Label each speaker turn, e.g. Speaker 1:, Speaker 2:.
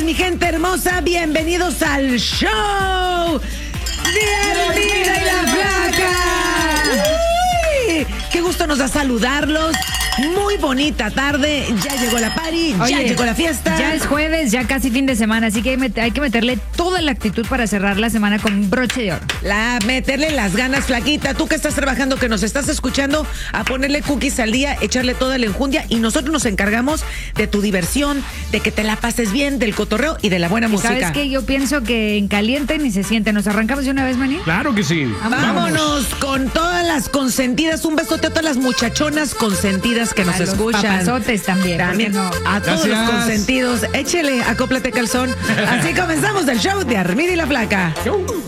Speaker 1: mi gente hermosa? Bienvenidos al show de Armida y la Flaca. ¡Uy! Qué gusto nos da saludarlos. Muy bonita tarde, ya llegó la party, ya llegó la fiesta.
Speaker 2: Ya es jueves, ya casi fin de semana, así que hay que meterle toda la actitud para cerrar la semana con broche de oro.
Speaker 1: Meterle las ganas, Flaquita. Tú que estás trabajando, que nos estás escuchando, a ponerle cookies al día, echarle toda la enjundia y nosotros nos encargamos de tu diversión, de que te la pases bien, del cotorreo y de la buena música.
Speaker 2: ¿Sabes qué? Yo pienso que en caliente ni se siente. ¿Nos arrancamos de una vez, Manny?
Speaker 3: Claro que sí.
Speaker 1: Vámonos con todas las consentidas. Un besote a todas las muchachonas consentidas que nos
Speaker 2: a los
Speaker 1: escuchan.
Speaker 2: papazotes también.
Speaker 1: No? A todos los consentidos. Échele, acóplate calzón. Así comenzamos el show de Armida y la Flaca.